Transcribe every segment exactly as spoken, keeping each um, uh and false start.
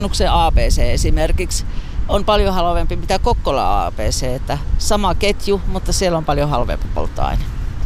A B C esimerkiksi on paljon halvempi mitä Kokkola A B C, että sama ketju, mutta siellä on paljon halvempi polttoaine.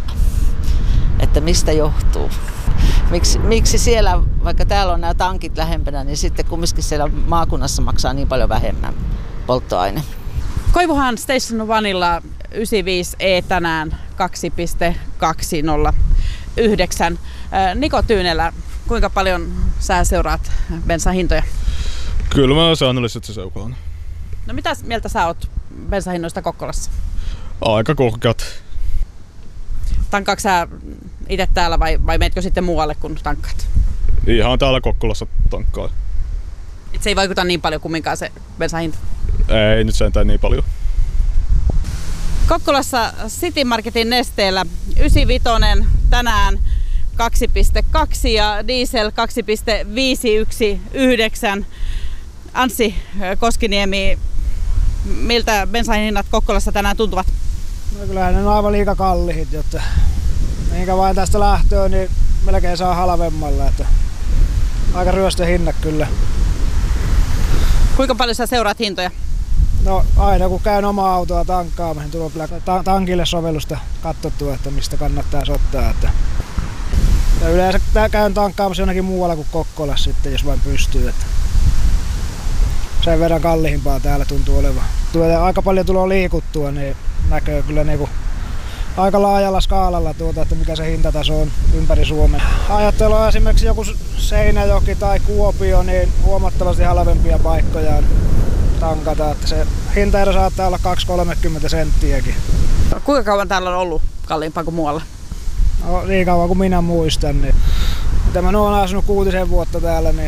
Että mistä johtuu? Miksi, miksi siellä, vaikka täällä on nämä tankit lähempänä, niin sitten kumminkin siellä maakunnassa maksaa niin paljon vähemmän polttoaine? Koivuhan Station Onella yhdeksänkymmentäviisi E tänään kaksi pilkku kaksisataayhdeksän. Niko Tyynelä, kuinka paljon sä seuraat bensahintoja? Kyllä mä säännöllisesti seuraan. No mitä mieltä sä oot bensahinnoista Kokkolassa? Aika korkeat. Tankkaatko sä itse täällä vai, vai meetkö sitten muualle kun tankkaat? Ihan täällä Kokkolassa tankkaa. Et se ei vaikuta niin paljon kumminkaan se bensahinta? Ei nyt sentään niin paljon. Kokkolassa City Marketin Nesteellä yhdeksänkymmentäviisi tänään kaksi pilkku kaksi ja diesel kaksi pilkku viisisataayhdeksäntoista. Anssi Koskiniemi, miltä bensahinnat Kokkolassa tänään tuntuvat? No kyllähän ne on aivan liika kallihit, jotta minkä vain tästä lähtöön, niin melkein saa halvemmalla. Että aika ryöstöhinnat kyllä. Kuinka paljon sä seuraat hintoja? No aina kun käyn omaa autoa tankkaamaan, niin tulee kyllä ta- tankille sovellusta katsottua, että mistä kannattaa ottaa. Että ja yleensä käyn tankkaamassa jonnekin muualla kuin Kokkolassa sitten, jos vain pystyy. Että sen verran kalliimpaa täällä tuntuu olevan. Tulee aika paljon tulee liikuttua, niin näkyy kyllä niinku aika laajalla skaalalla tuota, että mikä se hintataso on ympäri Suomen. Ajattelua esimerkiksi joku Seinäjoki tai Kuopio, niin huomattavasti halvempia paikkoja tankata, että se hintaero saattaa olla kaksi kolmekymmentä senttiäkin. Kuinka kauan täällä on ollut kalliimpaa kuin muualla? No, niin kauan kuin minä muistan. Niin. Mitä mä oon asunut kuutisen vuotta täällä, niin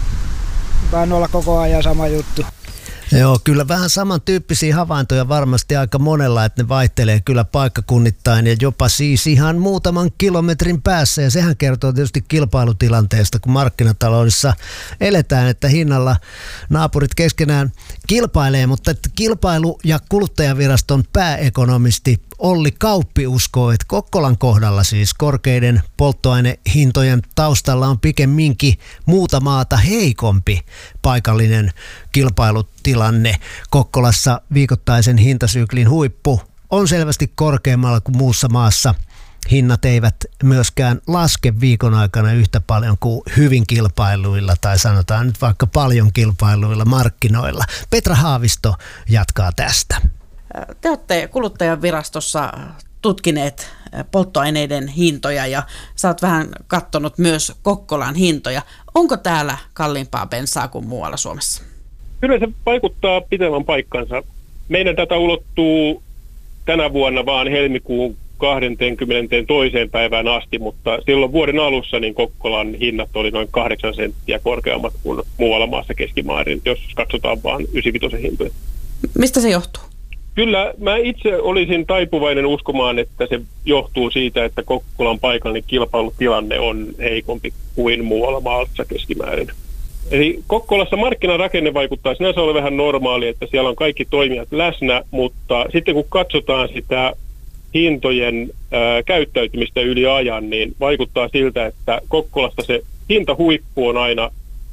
tainnut olla koko ajan sama juttu. Joo, kyllä vähän samantyyppisiä havaintoja varmasti aika monella, että ne vaihtelee kyllä paikkakunnittain ja jopa siis ihan muutaman kilometrin päässä. Ja sehän kertoo tietysti kilpailutilanteesta, kun markkinataloudessa eletään, että hinnalla naapurit keskenään kilpailee, mutta että kilpailu- ja kuluttajaviraston pääekonomisti Olli Kauppi uskoo, että Kokkolan kohdalla siis korkeiden polttoainehintojen taustalla on pikemminkin muuta maata heikompi paikallinen kilpailutilanne. Kokkolassa viikoittaisen hintasyklin huippu on selvästi korkeammalla kuin muussa maassa. Hinnat eivät myöskään laske viikon aikana yhtä paljon kuin hyvin kilpailuilla tai sanotaan nyt vaikka paljon kilpailuilla markkinoilla. Petra Haavisto jatkaa tästä. Te olette kuluttajavirastossa tutkineet polttoaineiden hintoja ja sä oot vähän katsonut myös Kokkolan hintoja. Onko täällä kalliimpaa bensaa kuin muualla Suomessa? Kyllä se vaikuttaa pitemmän paikkansa. Meidän data ulottuu tänä vuonna vaan helmikuun kahdeskymmenestoinen päivään asti, mutta silloin vuoden alussa niin Kokkolan hinnat oli noin kahdeksan senttiä korkeammat kuin muualla maassa keskimäärin, jos katsotaan vaan yhdeksänkymmentäviisi hintoja. Mistä se johtuu? Kyllä, mä itse olisin taipuvainen uskomaan, että se johtuu siitä, että Kokkolan paikallinen kilpailutilanne on heikompi kuin muualla maassa keskimäärin. Eli Kokkolassa markkinarakenne vaikuttaa sinänsä ole vähän normaali, että siellä on kaikki toimijat läsnä, mutta sitten kun katsotaan sitä hintojen ää, käyttäytymistä yli ajan, niin vaikuttaa siltä, että Kokkolasta se hintahuippu on aina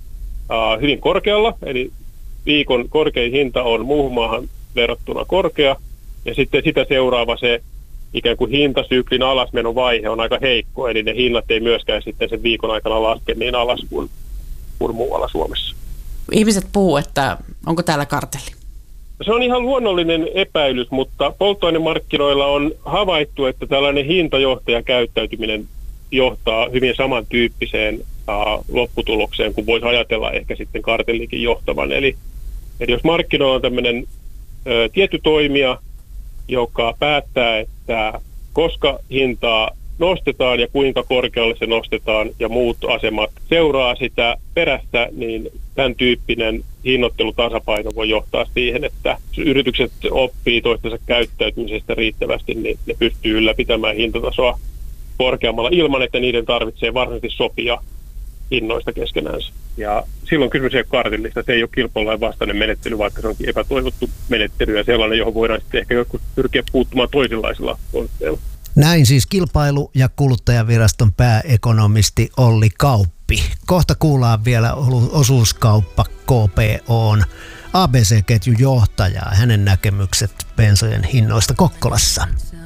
ää, hyvin korkealla, eli viikon korkein hinta on muuhun maahan verrattuna korkea, ja sitten sitä seuraava se ikään kuin hintasyklin alasmenon vaihe on aika heikko, eli ne hinnat ei myöskään sitten sen viikon aikana laske niin alas kuin, kuin muualla Suomessa. Ihmiset puhuu, että onko täällä kartelli? Se on ihan luonnollinen epäilys, mutta polttoainemarkkinoilla on havaittu, että tällainen hintajohtajakäyttäytyminen johtaa hyvin samantyyppiseen uh, lopputulokseen, kuin voisi ajatella ehkä sitten kartellikin johtavan. Eli, eli jos markkinoilla on tämmöinen ö, tietty toimija, joka päättää, että koska hintaa nostetaan ja kuinka korkealle se nostetaan ja muut asemat seuraa sitä perässä, niin tämän tyyppinen hinnoittelutasapaino voi johtaa siihen, että jos yritykset oppii toistensa käyttäytymisestä riittävästi, niin ne pystyy ylläpitämään hintatasoa korkeammalla ilman, että niiden tarvitsee varsinaisesti sopia hinnoista keskenäänsä. Ja silloin kysymys ei ole kartellista, se ei ole kilpailulain vastainen menettely, vaikka se onkin epätoivottu menettely ja sellainen, johon voidaan sitten ehkä joku pyrkiä puuttumaan toisenlaisilla konsteilla. Näin siis kilpailu- ja kuluttajaviraston pääekonomisti Olli Kauppi. Kauppi. Kohta kuullaan vielä osuuskauppa K P O:n A B C-ketjun johtajaa, hänen näkemykset bensojen hinnoista Kokkolassa.